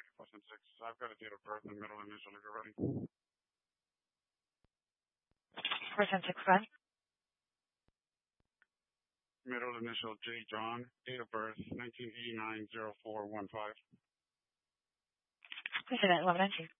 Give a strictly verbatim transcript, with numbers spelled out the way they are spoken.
Question six. I've got a date of birth and middle initial if you're ready. Question six, one. Middle initial J. John. Date of birth nineteen eighty-nine oh four one five. Question eleven ninety.